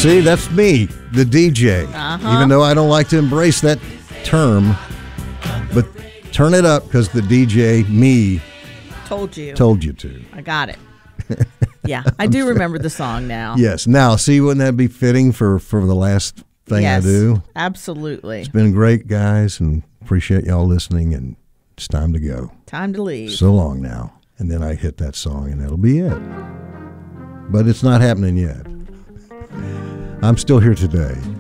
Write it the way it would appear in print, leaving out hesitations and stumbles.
See, that's me, the DJ. Even though I don't like to embrace that term, but turn it up because the DJ, me, told you to. I got it. Yeah, I do remember the song now. Yes. Now, see, wouldn't that be fitting for the last thing I do? Absolutely. It's been great, guys, and appreciate y'all listening, and it's time to go. Time to leave. So long now. And then I hit that song, and that'll be it. But it's not happening yet. I'm still here today.